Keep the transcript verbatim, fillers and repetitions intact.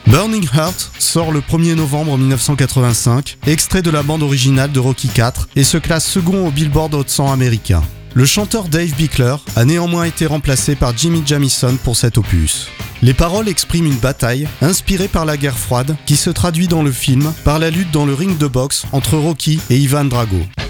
Burning Heart sort le premier novembre mille neuf cent quatre-vingt-cinq, extrait de la bande originale de Rocky quatre, et se classe second au Billboard Hot cent américain. Le chanteur Dave Bickler a néanmoins été remplacé par Jimmy Jamison pour cet opus. Les paroles expriment une bataille inspirée par la guerre froide qui se traduit dans le film par la lutte dans le ring de boxe entre Rocky et Ivan Drago.